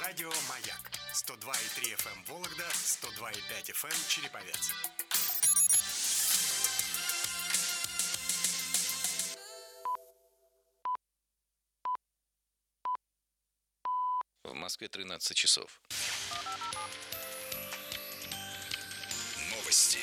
Радио «Маяк» 102,3 FM Вологда, 102,5 FM Череповец. В Москве 13 часов. Новости.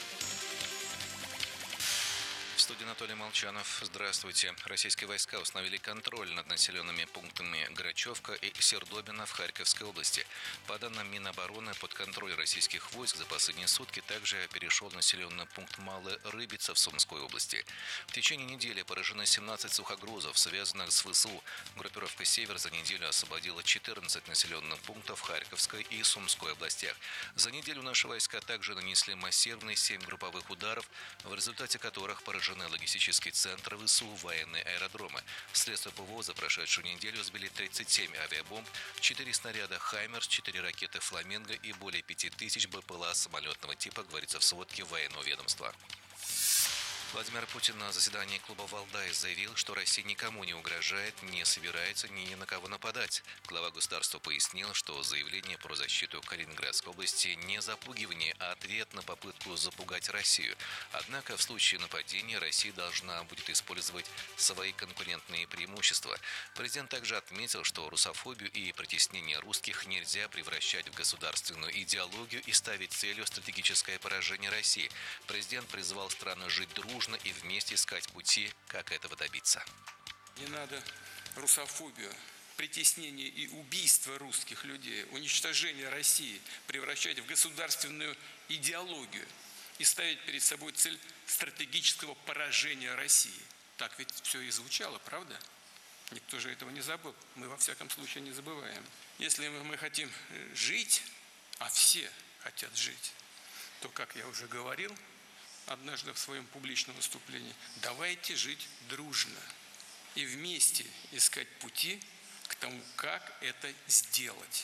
В студии Анатолий Молчанов. Здравствуйте. Российские войска установили контроль над населенными пунктами Грачевка и Сердобино в Харьковской области. По данным Минобороны, под контроль российских войск за последние сутки также перешел населенный пункт Малая Рыбица в Сумской области. В течение недели поражены 17 сухогрузов, связанных с ВСУ. Группировка «Север» за неделю освободила 14 населенных пунктов в Харьковской и Сумской областях. За неделю наши войска также нанесли массированные 7 групповых ударов, в результате которых поражены логистический центр ВСУ, военные аэродромы. Следствие ПВО за прошедшую неделю сбили 37 авиабомб, 4 снаряда «Хаймерс», 4 ракеты «Фламинго» и более 5000 БПЛА самолетного типа, говорится в сводке военного ведомства. Владимир Путин на заседании клуба «Валдай» заявил, что Россия никому не угрожает, не собирается ни на кого нападать. Глава государства пояснил, что заявление про защиту Калининградской области не запугивание, а ответ на попытку запугать Россию. Однако в случае нападения Россия должна будет использовать свои конкурентные преимущества. Президент также отметил, что русофобию и притеснение русских нельзя превращать в государственную идеологию и ставить целью стратегическое поражение России. Президент призвал страны жить дружно и вместе искать пути, как этого добиться. Не надо русофобию, притеснение и убийство русских людей, уничтожение России превращать в государственную идеологию и ставить перед собой цель стратегического поражения России. Так ведь все и звучало, правда? Никто же этого не забыл. Мы во всяком случае не забываем. Если мы хотим жить, а все хотят жить, то, как я уже говорил однажды в своем публичном выступлении, давайте жить дружно и вместе искать пути к тому, как это сделать.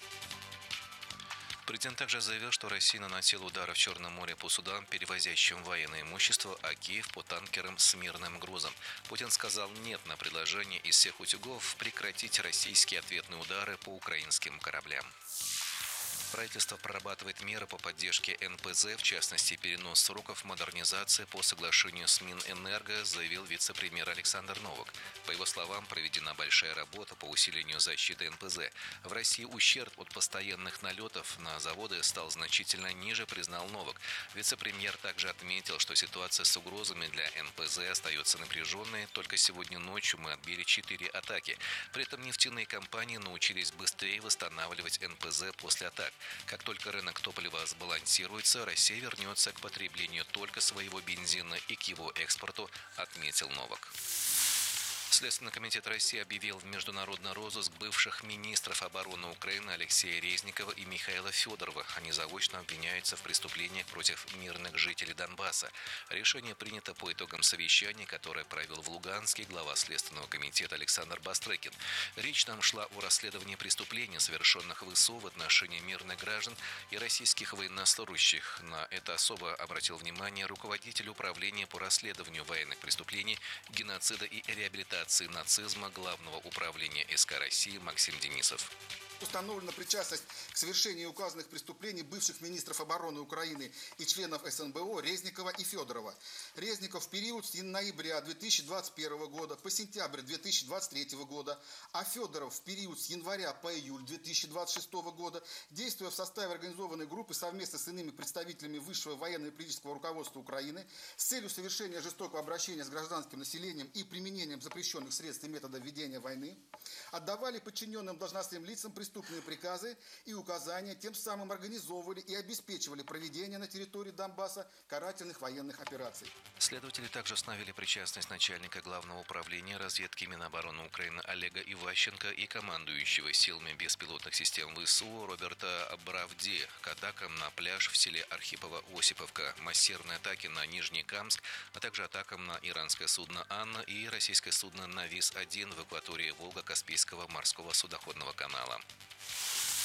Президент также заявил, что Россия наносила удары в Черном море по судам, перевозящим военное имущество, а Киев по танкерам с мирным грузом. Путин сказал «нет» на предложение из всех утюгов прекратить российские ответные удары по украинским кораблям. Правительство прорабатывает меры по поддержке НПЗ, в частности, перенос сроков модернизации по соглашению с Минэнерго, заявил вице-премьер Александр Новак. По его словам, проведена большая работа по усилению защиты НПЗ. В России ущерб от постоянных налетов на заводы стал значительно ниже, признал Новак. Вице-премьер также отметил, что ситуация с угрозами для НПЗ остается напряженной. Только сегодня ночью мы отбили 4 атаки. При этом нефтяные компании научились быстрее восстанавливать НПЗ после атак. Как только рынок топлива сбалансируется, Россия вернется к потреблению только своего бензина и к его экспорту, отметил Новак. Следственный комитет России объявил в международный розыск бывших министров обороны Украины Алексея Резникова и Михаила Федорова. Они заочно обвиняются в преступлениях против мирных жителей Донбасса. Решение принято по итогам совещания, которое провел в Луганске глава Следственного комитета Александр Бастрыкин. Речь там шла о расследовании преступлений, совершенных в ВСУ в отношении мирных граждан и российских военнослужащих. На это особо обратил внимание руководитель управления по расследованию военных преступлений, геноцида и реабилитации нацизма Главного управления СК России Максим Денисов. Установлена причастность к совершению указанных преступлений бывших министров обороны Украины и членов СНБО Резникова и Федорова. Резников в период с ноября 2021 года по сентябрь 2023 года, а Федоров в период с января по июль 2026 года, действуя в составе организованной группы совместно с иными представителями высшего военно-политического руководства Украины с целью совершения жестокого обращения с гражданским населением и применением запрещенных средств и методов ведения войны, отдавали подчиненным должностным лицам преступные приказы и указания, тем самым организовывали и обеспечивали проведение на территории Донбасса карательных военных операций. Следователи также установили причастность начальника Главного управления разведки Минобороны Украины Олега Иващенко и командующего силами беспилотных систем ВСУ Роберта Бравди к атакам на пляж в селе Архипово-Осиповка, массированные атаки на Нижний Камск, а также атакам на иранское судно «Анна» и российское судно «Навис-1» в акватории Волго-Каспийского морского судоходного канала.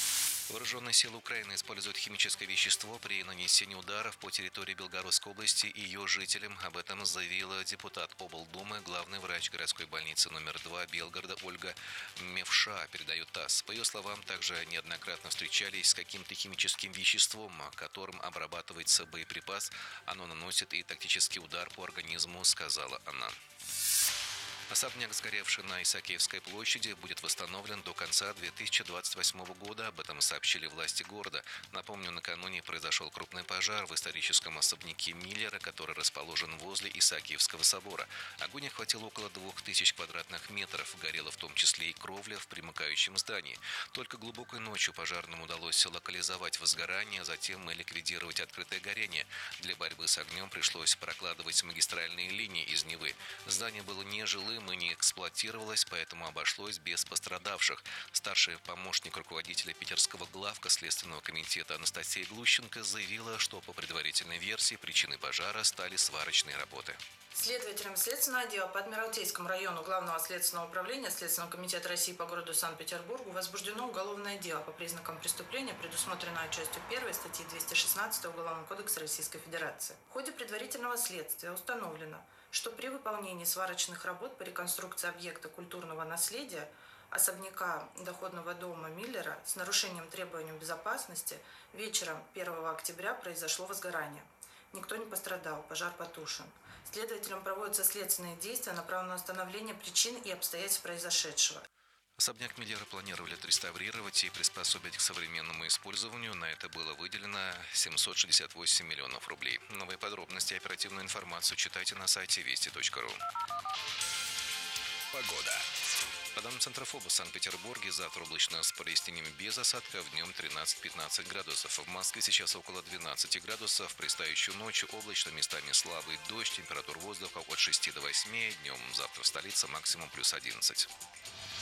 Вооруженные силы Украины используют химическое вещество при нанесении ударов по территории Белгородской области и ее жителям. Об этом заявила депутат облдумы, главный врач городской больницы номер 2 Белгорода Ольга Мевша, передает ТАСС. По ее словам, также неоднократно встречались с каким-то химическим веществом, которым обрабатывается боеприпас. Оно наносит и тактический удар по организму, сказала она. Особняк, сгоревший на Исаакиевской площади, будет восстановлен до конца 2028 года. Об этом сообщили власти города. Напомню, накануне произошел крупный пожар в историческом особняке Миллера, который расположен возле Исаакиевского собора. Огонь охватил около 2000 квадратных метров. Горела в том числе и кровля в примыкающем здании. Только глубокой ночью пожарным удалось локализовать возгорание, затем ликвидировать открытое горение. Для борьбы с огнем пришлось прокладывать магистральные линии из Невы. Здание было нежилым и не эксплуатировалось, поэтому обошлось без пострадавших. Старший помощник руководителя питерского главка Следственного комитета Анастасия Глущенко заявила, что по предварительной версии причиной пожара стали сварочные работы. Следователям Следственного отдела по Адмиралтейскому району Главного следственного управления Следственного комитета России по городу Санкт-Петербургу возбуждено уголовное дело по признакам преступления, предусмотренное частью 1 статьи 216 Уголовного кодекса Российской Федерации. В ходе предварительного следствия установлено, что при выполнении сварочных работ по реконструкции объекта культурного наследия особняка доходного дома Миллера с нарушением требований безопасности вечером 1 октября произошло возгорание. Никто не пострадал, пожар потушен. Следователям проводятся следственные действия, направленные на установление причин и обстоятельств произошедшего. Особняк Миллера планировали отреставрировать и приспособить к современному использованию. На это было выделено 768 миллионов рублей. Новые подробности и оперативную информацию читайте на сайте вести.ру. Погода. По данным Центрофоба, в Санкт-Петербурге завтра облачно с прояснениями без осадков, днем 13-15 градусов. В Москве сейчас около 12 градусов. Предстоящую ночью облачно, местами слабый дождь, температура воздуха от 6 до 8. Днем завтра в столице максимум плюс 11.